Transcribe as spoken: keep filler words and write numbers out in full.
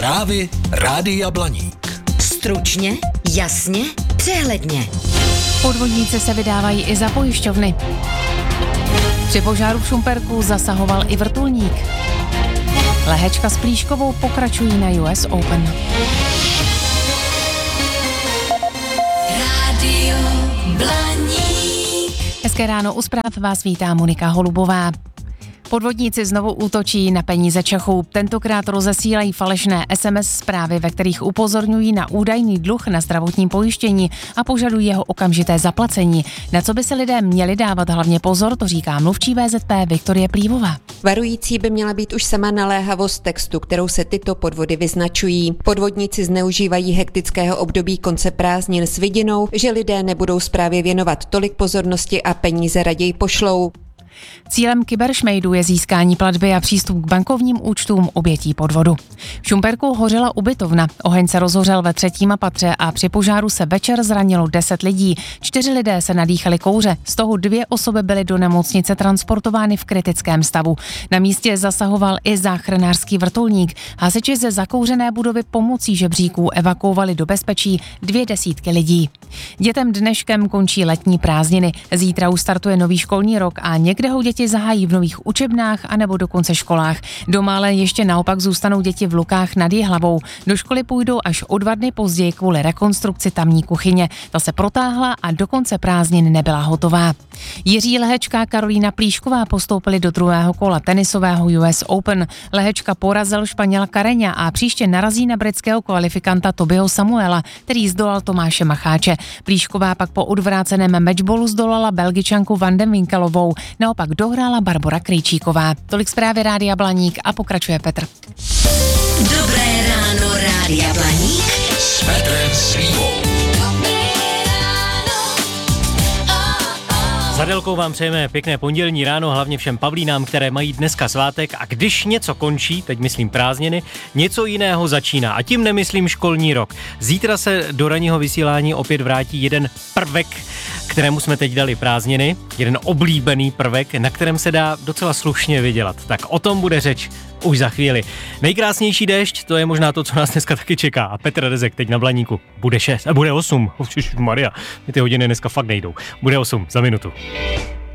Zprávy Rádia Blaník. Stručně, jasně, přehledně. Podvodníci se vydávají i za pojišťovny. Při požáru v Šumperku zasahoval i vrtulník. Lehečka s Plíškovou pokračují na U S Open. Rádio Blaník. Hezké ráno, u zpráv vás vítá Monika Holubová. Podvodníci znovu útočí na peníze Čechů. Tentokrát rozesílají falešné es em es zprávy, ve kterých upozorňují na údajný dluh na zdravotním pojištění a požadují jeho okamžité zaplacení. Na co by se lidé měli dávat hlavně pozor, to říká mluvčí V Z P Viktorie Plívová. Varující by měla být už sama naléhavost textu, kterou se tyto podvody vyznačují. Podvodníci zneužívají hektického období konce prázdnin s vidinou, že lidé nebudou zprávě věnovat tolik pozornosti a peníze raději pošlou. Cílem kyberšmejdů je získání platby a přístup k bankovním účtům obětí podvodu. V Šumperku hořela ubytovna. Oheň se rozhořel ve třetím patře a při požáru se večer zranilo deset lidí. Čtyři lidé se nadýchali kouře, z toho dvě osoby byly do nemocnice transportovány v kritickém stavu. Na místě zasahoval i záchranářský vrtulník. Hasiči ze zakouřené budovy pomocí žebříků evakuovali do bezpečí dvě desítky lidí. Dětem dneškem končí letní prázdniny. Zítra už startuje nový školní rok a někde ho děti zahájí v nových učebnách anebo dokonce školách. Doma ale ještě naopak zůstanou děti v Lukách nad Jihlavou. Do školy půjdou až o dva dny později kvůli rekonstrukci tamní kuchyně. Ta se protáhla a do konce prázdnin nebyla hotová. Jiří Lehečka a Karolína Plíšková postoupili do druhého kola tenisového U S Open. Lehečka porazil Španěla Carreña a příště narazí na britského kvalifikanta Tobyho Samuela, který zdolal Tomáše Macháče. Plíšková pak po odvráceném matchballu zdolala Belgičanku Van den Winkelovou. Naopak dohrála Barbora Krejčíková. Tolik zprávy Rádia Blaník a pokračuje Petr. Dobré ráno, Rádia Blaník. S Petrem Svívou. S Adelkou vám přejeme pěkné pondělní ráno, hlavně všem Pavlínám, které mají dneska svátek, a když něco končí, teď myslím prázdniny, něco jiného začíná, a tím nemyslím školní rok. Zítra se do ranního vysílání opět vrátí jeden prvek, kterému jsme teď dali prázdniny, jeden oblíbený prvek, na kterém se dá docela slušně vydělat. Tak o tom bude řeč už za chvíli. Nejkrásnější déšť, to je možná to, co nás dneska taky čeká. A Petr Rezek teď na Blaníku. Bude šest a bude osm. Maria, ty hodiny dneska fakt nejdou. Bude osm za minutu.